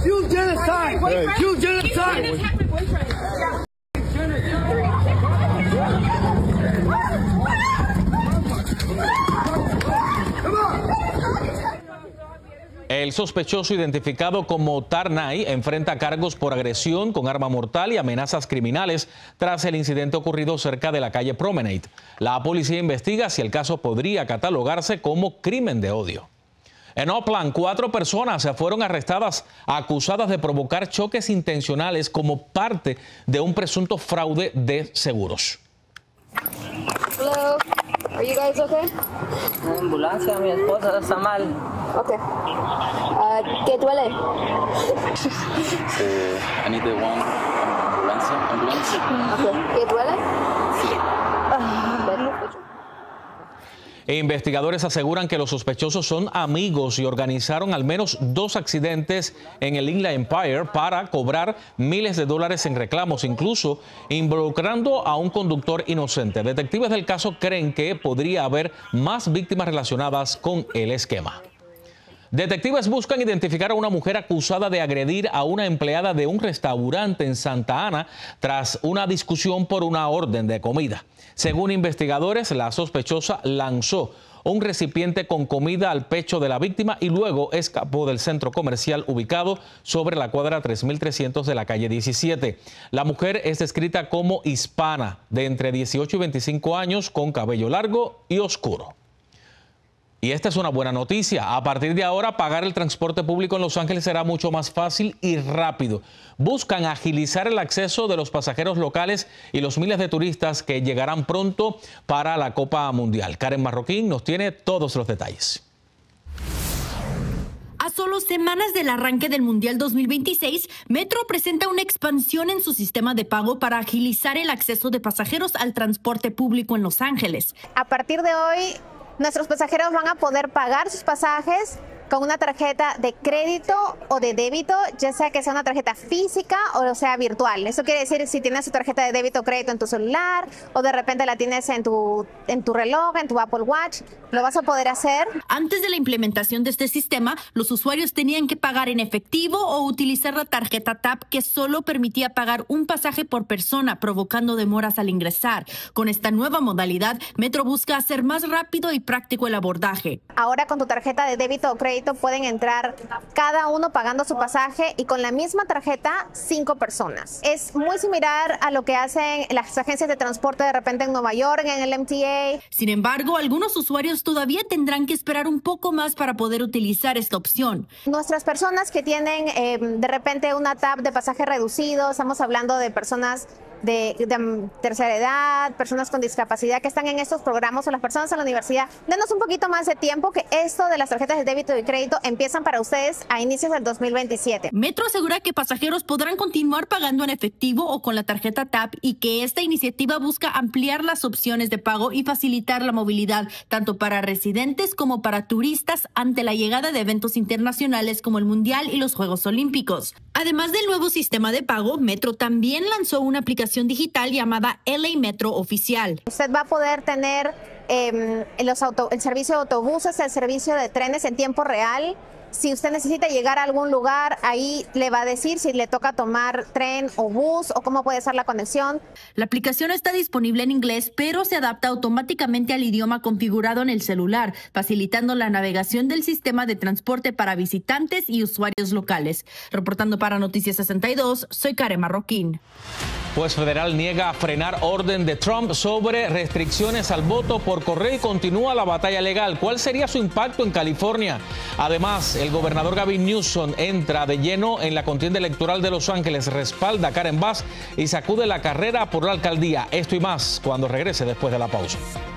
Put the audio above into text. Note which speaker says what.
Speaker 1: You genocide! You genocide!
Speaker 2: El sospechoso, identificado como Tarnay, enfrenta cargos por agresión con arma mortal y amenazas criminales tras el incidente ocurrido cerca de la calle Promenade. La policía investiga si el caso podría catalogarse como crimen de odio. En Oakland, 4 personas fueron arrestadas acusadas de provocar choques intencionales como parte de un presunto fraude de seguros.
Speaker 3: Hello, are you guys okay?
Speaker 4: Una ambulancia, mi esposa está mal.
Speaker 3: Okay. ¿Qué duele?
Speaker 5: I need the one ambulance.
Speaker 3: Okay. ¿Qué duele?
Speaker 5: Sí.
Speaker 2: Investigadores aseguran que los sospechosos son amigos y organizaron al menos 2 accidentes en el Inland Empire para cobrar miles de dólares en reclamos, incluso involucrando a un conductor inocente. Detectives del caso creen que podría haber más víctimas relacionadas con el esquema. Detectives buscan identificar a una mujer acusada de agredir a una empleada de un restaurante en Santa Ana tras una discusión por una orden de comida. Según investigadores, la sospechosa lanzó un recipiente con comida al pecho de la víctima y luego escapó del centro comercial ubicado sobre la cuadra 3300 de la calle 17. La mujer es descrita como hispana, de entre 18 y 25 años, con cabello largo y oscuro. Y esta es una buena noticia. A partir de ahora, pagar el transporte público en Los Ángeles será mucho más fácil y rápido. Buscan agilizar el acceso de los pasajeros locales y los miles de turistas que llegarán pronto para la Copa Mundial. Karen Marroquín nos tiene todos los detalles.
Speaker 6: A solo semanas del arranque del Mundial 2026, Metro presenta una expansión en su sistema de pago para agilizar el acceso de pasajeros al transporte público en Los Ángeles.
Speaker 7: A partir de hoy, nuestros pasajeros van a poder pagar sus pasajes con una tarjeta de crédito o de débito, ya sea que sea una tarjeta física o sea virtual. Eso quiere decir si tienes tu tarjeta de débito o crédito en tu celular o de repente la tienes en tu reloj, en tu Apple Watch, lo vas a poder hacer.
Speaker 6: Antes de la implementación de este sistema, los usuarios tenían que pagar en efectivo o utilizar la tarjeta TAP, que solo permitía pagar un pasaje por persona, provocando demoras al ingresar. Con esta nueva modalidad, Metro busca hacer más rápido y práctico el abordaje.
Speaker 7: Ahora con tu tarjeta de débito o crédito pueden entrar cada uno pagando su pasaje y con la misma tarjeta 5 personas. Es muy similar a lo que hacen las agencias de transporte de repente en Nueva York, en el MTA.
Speaker 6: Sin embargo, algunos usuarios todavía tendrán que esperar un poco más para poder utilizar esta opción.
Speaker 7: Nuestras personas que tienen de repente una TAP de pasaje reducido, estamos hablando de personas de tercera edad, personas con discapacidad que están en estos programas o las personas en la universidad, denos un poquito más de tiempo, que esto de las tarjetas de débito y crédito empiezan para ustedes a inicios del 2027.
Speaker 6: Metro asegura que pasajeros podrán continuar pagando en efectivo o con la tarjeta TAP y que esta iniciativa busca ampliar las opciones de pago y facilitar la movilidad tanto para residentes como para turistas ante la llegada de eventos internacionales como el Mundial y los Juegos Olímpicos. Además del nuevo sistema de pago, Metro también lanzó una aplicación digital llamada LA Metro Oficial.
Speaker 7: Usted va a poder tener el servicio de autobuses, el servicio de trenes en tiempo real. Si usted necesita llegar a algún lugar, ahí le va a decir si le toca tomar tren o bus o cómo puede ser la conexión.
Speaker 6: La aplicación está disponible en inglés, pero se adapta automáticamente al idioma configurado en el celular, facilitando la navegación del sistema de transporte para visitantes y usuarios locales. Reportando para Noticias 62, soy Karen Marroquín.
Speaker 2: Juez federal niega frenar orden de Trump sobre restricciones al voto por correo y continúa la batalla legal. ¿Cuál sería su impacto en California? Además, el gobernador Gavin Newsom entra de lleno en la contienda electoral de Los Ángeles, respalda a Karen Bass y sacude la carrera por la alcaldía. Esto y más cuando regrese después de la pausa.